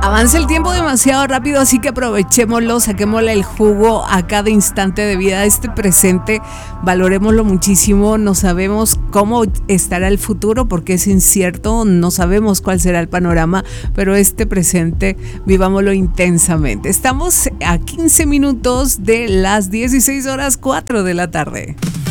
Avanza el tiempo demasiado rápido, así que aprovechémoslo, saquémosle el jugo a cada instante de vida, este presente, valorémoslo muchísimo. No sabemos cómo estará el futuro porque es incierto, no sabemos cuál será el panorama, pero este presente vivámoslo intensamente. Estamos a 15 minutos de las 16:04 de la tarde.